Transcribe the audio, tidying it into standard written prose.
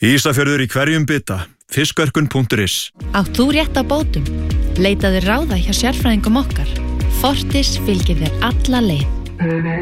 Ísafjörður í hverjum bita. Fiskverkun.is. Átt þú rétt á bótum? Leitaðu ráða hjá sérfræðingum okkar. Fortis fylgir þér alla leið.